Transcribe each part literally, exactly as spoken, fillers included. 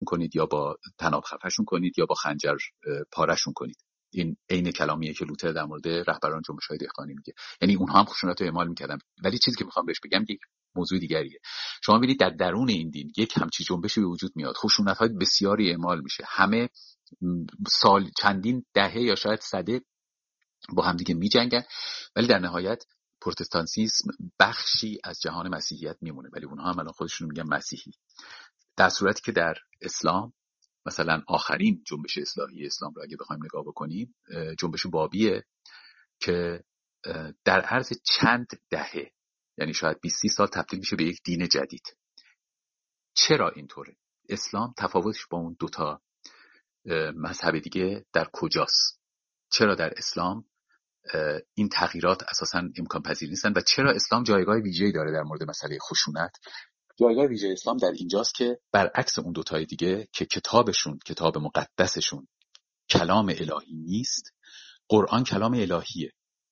کنید یا با طناب خفشون کنید یا با خنجر پارشون کنید. این عین کلامیه که لوتر در مورد رهبران جنبش‌های دهقانی میگه. یعنی اونها هم خشونت رو اعمال میکردن. ولی چیزی که میخوام بهش بگم یک موضوع دیگریه. شما ببینید در درون این دین یک همچین جنبشی به وجود میاد، خشونت‌های بسیاری اعمال میشه، همه سال چندین دهه یا شاید صده با هم دیگه میجنگن، ولی در نهایت پروتستانتیسم بخشی از جهان مسیحیت میمونه، ولی اونها هم الان خودشون میگن مسیحی. در صورتی که در اسلام مثلا آخرین جنبش اصلاحی اسلام رو اگه بخوایم نگاه بکنیم، جنبش بابیه که در عرض چند دهه، یعنی شاید بیست سال تبدیل میشه به یک دین جدید. چرا اینطوره؟ اسلام تفاوتش با اون دوتا مذهب دیگه در کجاست؟ چرا در اسلام این تغییرات اساساً امکان پذیر نیستن و چرا اسلام جایگاه ویژه‌ای داره در مورد مسئله خشونت؟ جایگاه ویژه اسلام در اینجاست که برعکس اون دوتای دیگه که کتابشون، کتاب مقدسشون کلام الهی نیست، قرآن کلام الهیه.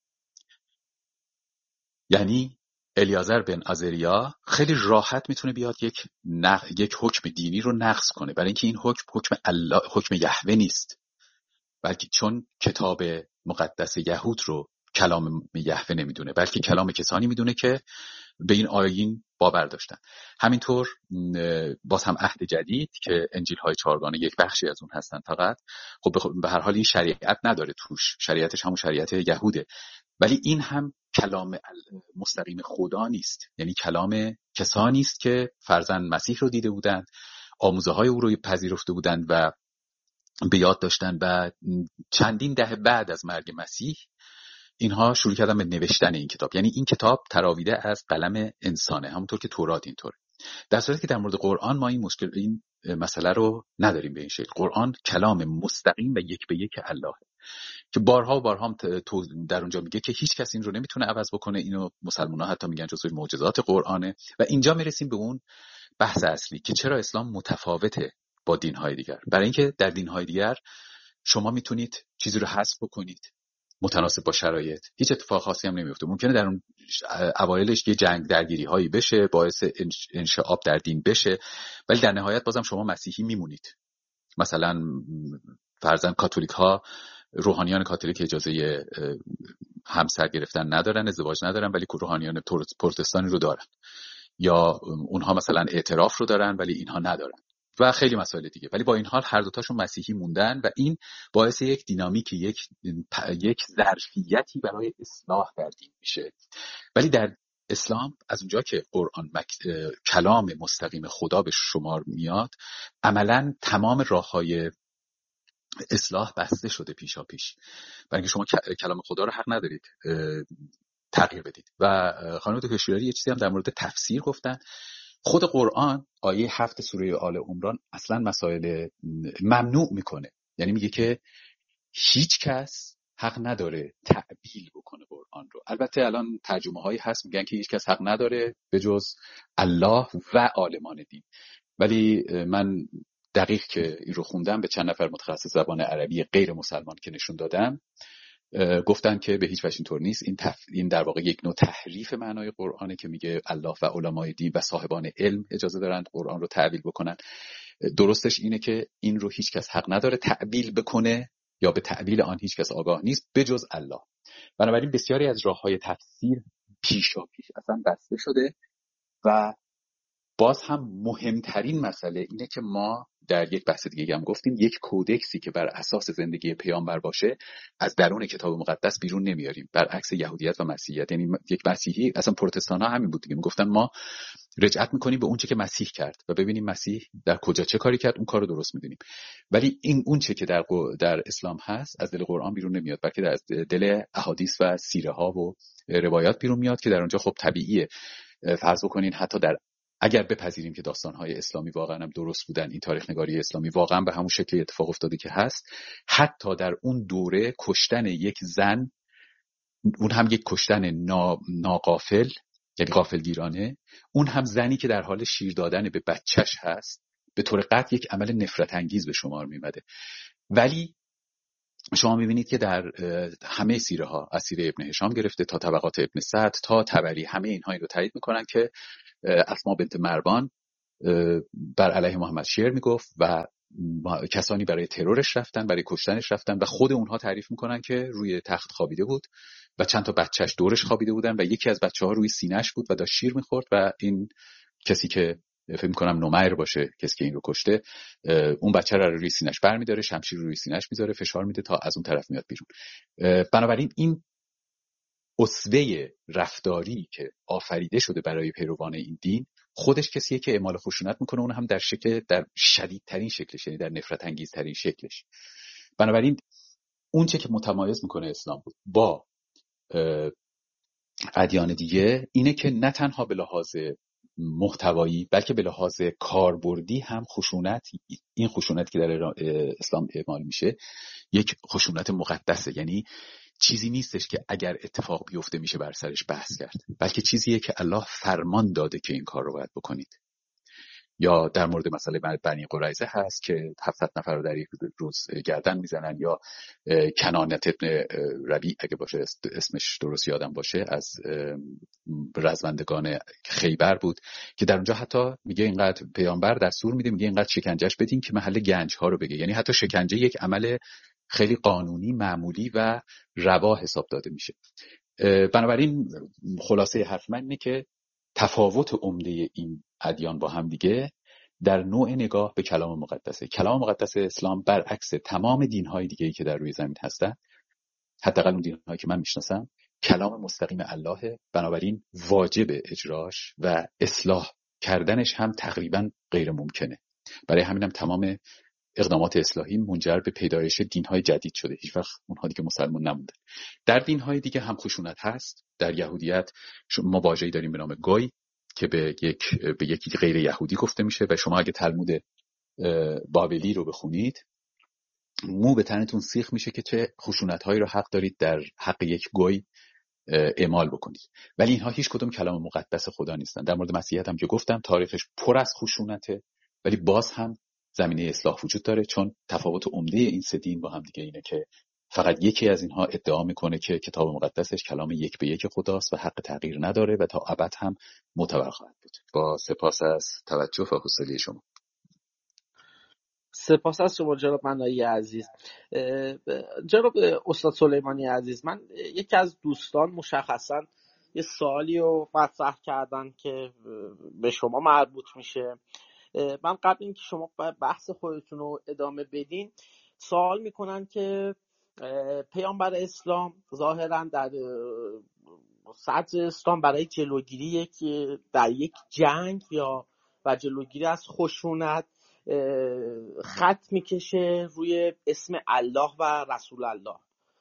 یعنی الیازر بن عزریا خیلی راحت میتونه بیاد یک نق... یک حکم دینی رو نقض کنه، برای اینکه این حکم حکم الله، حکم یهوه نیست، بلکه چون کتاب مقدس یهود رو کلام یهوه نمیدونه، بلکه کلام کسانی میدونه که به این آیین باور داشتن. همینطور باز هم عهد جدید که انجیل های چهارگانه یک بخشی از اون هستن فقط، خب به هر حال این شریعت نداره توش، شریعتش همون شریعت یهوده، ولی این هم کلام مستقیم خدا نیست، یعنی کلام کسانی است که فرزند مسیح رو دیده بودند، آموزه های او رو پذیرفته بودند و به یاد داشتن و چندین دهه بعد از مرگ مسیح اینها شروع کردن به نوشتن این کتاب. یعنی این کتاب تراویده از قلم انسانه، همونطور که تورات اینطوره. در صورتی که در مورد قرآن ما این مشکل، این مسئله رو نداریم به این شکل. قرآن کلام مستقیم و یک به یک الله که بارها و بارها هم در اونجا میگه که هیچ کس این رو نمیتونه عوض بکنه. اینو مسلمان‌ها حتی میگن جزو معجزات قرآنه. و اینجا میرسیم به اون بحث اصلی که چرا اسلام متفاوته با دین‌های دیگر. برای اینکه در دین‌های دیگر شما میتونید چیزی رو حذف بکنید متناسب با شرایط، هیچ اتفاق خاصی هم نمیفته. ممکنه در اون اوایلش یه جنگ درگیری هایی بشه، باعث انشعاب در دین بشه، ولی در نهایت بازم شما مسیحی میمونید. مثلا فرضاً کاتولیک ها، روحانیان کاتولیک اجازه همسر گرفتن ندارن، ازدواج ندارن، ولی روحانیان پروتستانی رو دارن، یا اونها مثلا اعتراف رو دارن ولی اینها ندارن و خیلی مسائل دیگه. ولی با این حال هر دوتاشون مسیحی موندن و این باعث یک دینامیک، یک یک ظرفیتی برای اصلاح در دین میشه. ولی در اسلام از اونجا که قرآن مک... کلام مستقیم خدا به شمار میاد، عملاً تمام راههای اصلاح بسته شده پیشا پیش، برای اینکه شما کلام خدا رو حق ندارید تغییر بدید. و خانم دکتر شیرازی یه چیزی هم در مورد تفسیر گفتن. خود قرآن آیه هفت سوره آل عمران اصلا مسائل ممنوع میکنه، یعنی میگه که هیچ کس حق نداره تعبیل بکنه قرآن رو. البته الان ترجمه هایی هست میگن که هیچ کس حق نداره به جز الله و عالمان دین، ولی من دقیق که این رو خوندم به چند نفر متخصص زبان عربی غیر مسلمان که نشون دادم، گفتن که به هیچ وجه اینطور نیست. این تف... این در واقع یک نوع تحریف معنای قرآنه که میگه الله و علمای دین و صاحبان علم اجازه دارند قرآن رو تعبیل بکنن. درستش اینه که این رو هیچ کس حق نداره تعبیل بکنه یا به تعبیل آن هیچ کس آگاه نیست به جز الله. بنابراین بسیاری از راههای تفسیر پیشا پیش اصلا بسته شده و باز هم مهمترین مسئله اینه که ما در یک بحث دیگه هم گفتیم یک کودکسی که بر اساس زندگی پیامبر باشه از درون کتاب مقدس بیرون نمیاریم، برعکس یهودیت و مسیحیت. یعنی یک مسیحی، اصلا پروتستان ها همین بود دیگه، میگفتن ما رجعت میکنیم به اون چه که مسیح کرد و ببینیم مسیح در کجا چه کاری کرد، اون کارو درست میدونیم. ولی این اون چه که در در اسلام هست از دل قرآن بیرون نمیاد، بلکه در دل احادیث و سیره ها و روایات بیرون میاد که در اونجا خب طبیعیه. فرض بکنین حتی در اگر بپذیریم که داستان‌های اسلامی واقعا هم درست بودن، این تاریخ نگاری اسلامی واقعا به همون شکلی اتفاق افتاده که هست، حتی در اون دوره کشتن یک زن، اون هم یک کشتن نا... ناغافل، یعنی غافلگیرانه، اون هم زنی که در حال شیر دادن به بچهش هست، به طور قطع یک عمل نفرت انگیز به شمار میمده. ولی شما میبینید که در همه سیره ها، از سیره ابن هشام گرفته تا طبقات ابن سعد تا طبری، همه اینها این رو تایید میکنن که اسما بنت مروان بر علیه محمد شعر میگفت و کسانی برای ترورش رفتن، برای کشتنش رفتن و خود اونها تعریف میکنن که روی تخت خوابیده بود و چند تا بچهش دورش خوابیده بودن و یکی از بچه‌ها روی سینه‌اش بود و داشت شیر میخورد و این کسی که فکر میکنم نومیر باشه، کسی که این رو کشته، اون بچه رو روی سینه‌اش برمی‌داره، شمشیر روی سینه‌اش میذاره، فشار میده تا از اون طرف میاد بیرون. بنابراین این اسوه رفتاری که آفریده شده برای پیروان این دین، خودش کسیه که اعمال خشونت میکنه، اون هم در شکل در شدیدترین شکلش، یعنی در نفرت انگیزترین شکلش. بنابراین اون چه که متمایز میکنه اسلام بود با ادیان دیگه اینه که نه تنها به لحاظ محتوایی بلکه به لحاظ کاربردی هم خشونت، این خشونت که در اسلام اعمال میشه یک خشونت مقدسه، یعنی چیزی نیستش که اگر اتفاق بیفته میشه بر سرش بحث کرد، بلکه چیزیه که الله فرمان داده که این کار رو باید بکنید. یا در مورد مسئله بنی قریظه هست که هفتاد نفر رو در یک روز گردن میزنن، یا کنانت ابن ربیع اگه باشه اسمش درست یادم باشه، از رزمندگان خیبر بود که در اونجا حتی میگه اینقدر پیامبر دستور میده، میگه اینقدر شکنجهش بدین که محل گنج ها رو بگه، یعنی حتی شکنجه یک عمل خیلی قانونی، معمولی و روا حساب داده میشه. بنابراین خلاصه حرف من اینه که تفاوت عمده این ادیان با هم دیگه در نوع نگاه به کلام مقدسه. کلام مقدس اسلام برعکس تمام دین‌های دیگه‌ای که در روی زمین هستن، حداقل اون دین‌هایی که من میشناسم، کلام مستقیم الله، بنابراین واجب اجراش و اصلاح کردنش هم تقریبا غیر ممکنه. برای همینم تمام اقدامات اصلاحی منجر به پیدایش دین‌های جدید شده، هیچ وقت اونها دیگه مسلمان نموندن. در دین‌های دیگه هم خشونت هست. در یهودیت ما واژه‌ای داریم به نام گوی که به یک به یکی غیر یهودی گفته میشه و شما اگه تلمود بابلی رو بخونید مو به تنتون سیخ میشه که چه خشونت‌هایی رو حق دارید در حق یک گوی اعمال بکنید. ولی اینها هیچ کدوم کلام مقدس خدا نیستن. در مورد مسیحیت هم که گفتم تاریخش پر از خشونته، ولی باز هم زمینه اصلاح وجود داره، چون تفاوت عمده این سه دین با هم دیگه اینه که فقط یکی از اینها ادعا میکنه که کتاب مقدسش کلام یک به یک خداست و حق تغییر نداره و تا ابد هم معتبر خواهد بود. با سپاس از توجه و حوصله شما. سپاس از شما جناب منایی عزیز. جناب استاد سلیمانی عزیز، من یکی از دوستان مشخصا یه سوالی رو مطرح کردن که به شما مربوط میشه. من قبل اینکه شما بحث خودتون رو ادامه بدین سوال میکنن که پیامبر اسلام ظاهرا در صدر اسلام برای جلوگیری یک در یک جنگ یا و جلوگیری از خشونت خط میکشه روی اسم الله و رسول الله.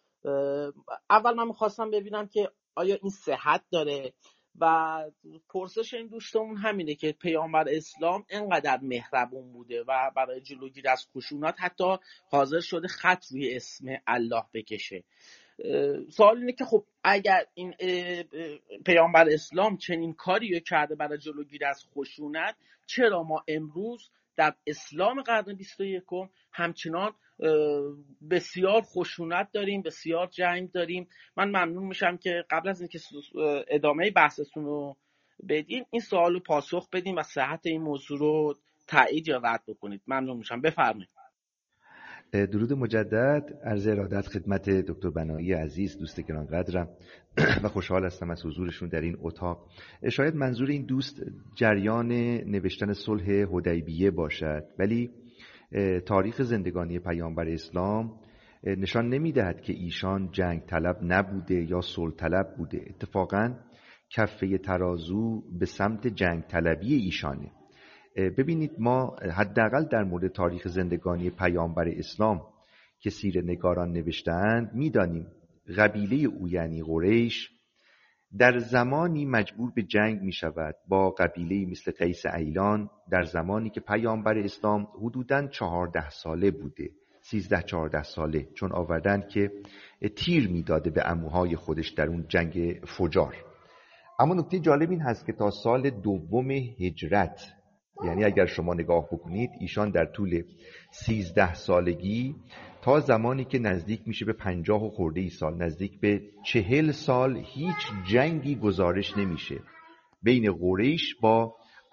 اول من میخواستم ببینم که آیا این صحت داره و پرسش این دوستمون همینه که پیامبر اسلام انقدر مهربون بوده و برای جلوگیری از خشونت حتی حاضر شده خط روی اسم الله بکشه. سوال اینه که خب اگر این پیامبر اسلام چنین کاری رو کرده برای جلوگیری از خشونت، چرا ما امروز در اسلام قرن بیست و یکم همچنان بسیار خشونت داریم، بسیار جنگ داریم؟ من ممنون میشم که قبل از اینکه ادامه بحثتون رو بدین این سوال رو پاسخ بدین و صحت این موضوع رو تایید یا رد بکنید. ممنون میشم. بفرمایید. درود مجدد، عرض ارادت خدمت دکتر بنایی عزیز، دوست گرانقدرم و خوشحال هستم از حضورشون در این اتاق. شاید منظور این دوست جریان نوشتن صلح حدیبیه باشد، ولی تاریخ زندگانی پیامبر اسلام نشان نمیدهد که ایشان جنگ طلب نبوده یا صلح طلب بوده. اتفاقاً کفه ترازو به سمت جنگ طلبی ایشانه. ببینید، ما حداقل در مورد تاریخ زندگانی پیامبر اسلام که سیره‌نگاران نوشته‌اند می‌دانیم قبیله او یعنی قریش در زمانی مجبور به جنگ می‌شود با قبیله مثل قیس ایلان در زمانی که پیامبر اسلام حدوداً چهارده ساله بوده، سیزده چهارده ساله، چون آوردن که تیر می‌داده به عموهای خودش در اون جنگ فجار. اما نکته جالب این هست که تا سال دوم هجرت، یعنی اگر شما نگاه بکنید، ایشان در طول سیزده سالگی تا زمانی که نزدیک میشه به پنجاه و خورده ای سال، نزدیک به چهل سال، هیچ جنگی گزارش نمیشه بین قریش با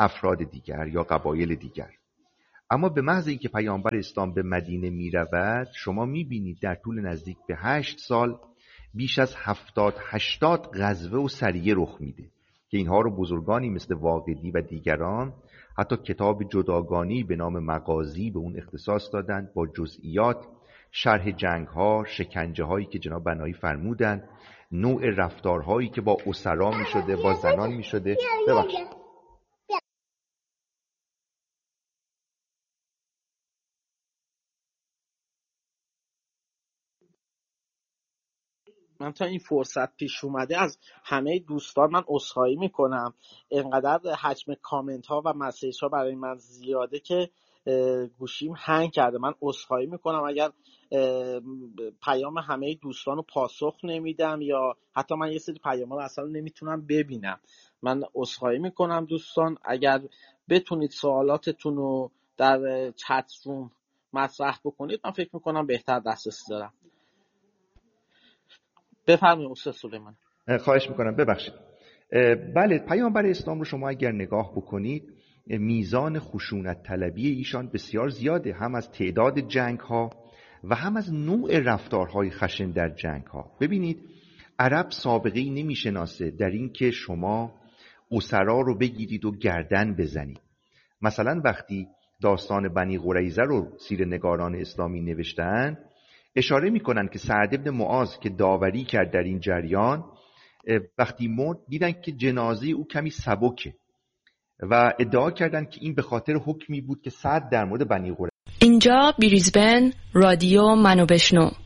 افراد دیگر یا قبایل دیگر. اما به محض اینکه پیامبر اسلام به مدینه می رود، شما می بینید در طول نزدیک به هشت سال بیش از هفتاد هشتاد غزوه و سریه رخ میده که اینها رو بزرگانی مثل واقدی و دیگران حتی کتاب جداگانه‌ای به نام مغازی به اون اختصاص دادند با جزئیات، شرح جنگ‌ها، شکنجه‌هایی که جناب بنایی فرمودند، نوع رفتارهایی که با اسرا می‌شده، با زنان می‌شده. ببخشید من تا این فرصت پیش اومده از همه دوستان من عذرخواهی میکنم. اینقدر حجم کامنت ها و مسیج ها برای من زیاده که گوشیم هنگ کرده. من عذرخواهی میکنم اگر پیام همه دوستان رو پاسخ نمیدم یا حتی من یه سری پیام ها رو اصلا نمیتونم ببینم. من عذرخواهی میکنم دوستان. اگر بتونید سوالاتتون رو در چت روم مطرح بکنید من فکر میکنم بهتر دسترسی دارم. بفرمایید استاد سلیمانی. خواهش میکنم. ببخشید. بله، پیامبر اسلام رو شما اگر نگاه بکنید میزان خشونت طلبی ایشان بسیار زیاده، هم از تعداد جنگ ها و هم از نوع رفتارهای خشن در جنگ ها. ببینید عرب سابقه‌ای نمیشناسه در این که شما اسرا رو بگیرید و گردن بزنید. مثلا وقتی داستان بنی قریظه رو سیره‌نگاران اسلامی نوشتن اشاره میکنن که سعد بن معاذ که داوری کرد در این جریان وقتی مرد دیدن که جنازه او کمی سبکه و ادعا کردن که این به خاطر حکمی بود که سعد در مورد بنی قریظه. اینجا بریزبن رادیو منو بشنو